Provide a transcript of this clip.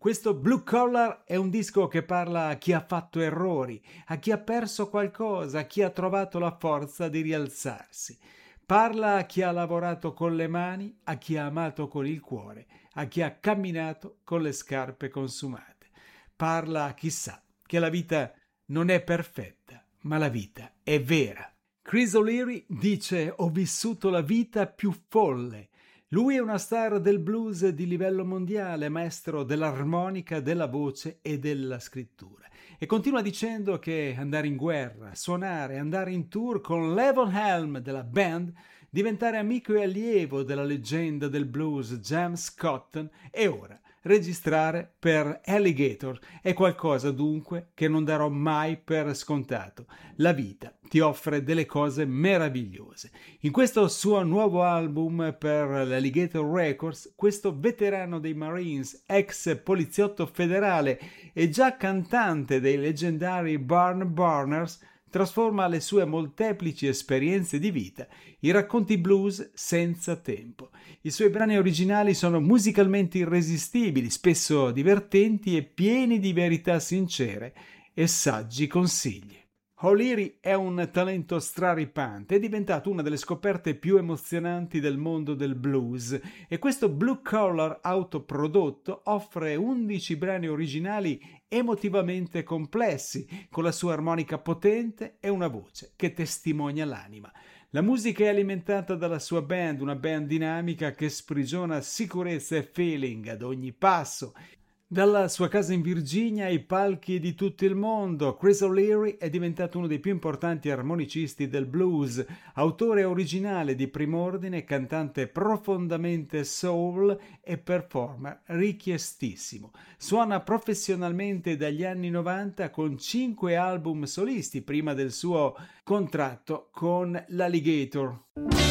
Questo Blue Collar è un disco che parla a chi ha fatto errori, a chi ha perso qualcosa, a chi ha trovato la forza di rialzarsi. Parla a chi ha lavorato con le mani, a chi ha amato con il cuore, a chi ha camminato con le scarpe consumate. Parla a chi sa che la vita non è perfetta, ma la vita è vera. Chris O'Leary dice: ho vissuto la vita più folle. Lui è una star del blues di livello mondiale, maestro dell'armonica, della voce e della scrittura. E continua dicendo che andare in guerra, suonare, andare in tour con Levon Helm della band, diventare amico e allievo della leggenda del blues James Cotton e ora registrare per Alligator è qualcosa dunque che non darò mai per scontato. La vita ti offre delle cose meravigliose. In questo suo nuovo album per l'Alligator Records, questo veterano dei Marines, ex poliziotto federale e già cantante dei leggendari Barn Burners, trasforma le sue molteplici esperienze di vita in racconti blues senza tempo. I suoi brani originali sono musicalmente irresistibili, spesso divertenti e pieni di verità sincere e saggi consigli. O'Leary è un talento straripante, è diventato una delle scoperte più emozionanti del mondo del blues e questo Blue Collar autoprodotto offre 11 brani originali emotivamente complessi, con la sua armonica potente e una voce che testimonia l'anima. La musica è alimentata dalla sua band, una band dinamica che sprigiona sicurezza e feeling ad ogni passo. Dalla sua casa in Virginia ai palchi di tutto il mondo, Chris O'Leary è diventato uno dei più importanti armonicisti del blues, autore originale di prim'ordine, cantante profondamente soul e performer richiestissimo. Suona professionalmente dagli anni 90 con 5 album solisti prima del suo contratto con l'Alligator.